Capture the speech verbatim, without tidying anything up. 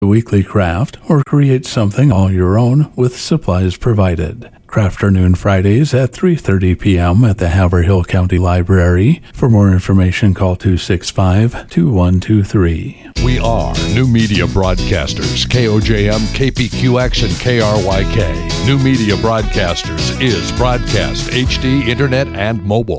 a weekly craft, or create something all your own with supplies provided. Crafternoon Fridays at three thirty p.m. at the Haverhill County Library. For more information, call two six five, two one two three. We are New Media Broadcasters, K O J M, K P Q X, and K R Y K. New Media Broadcasters is broadcast, H D, internet, and mobile.